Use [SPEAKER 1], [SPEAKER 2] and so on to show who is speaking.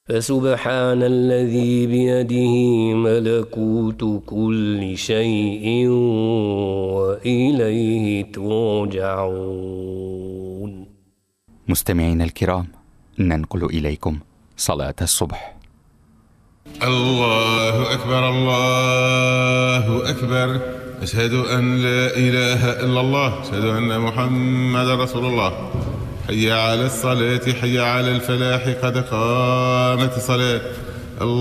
[SPEAKER 1] فسبحان الذي بيده ملكوت كل شيء وإليه ترجعون.
[SPEAKER 2] مستمعينا الكرام، ننقل إليكم صلاة الصبح.
[SPEAKER 3] الله أكبر الله أكبر، أشهد أن لا إله إلا الله، أشهد أن محمد رسول الله. حي على الصلاة حي على الفلاح، قد قامت الصلاة.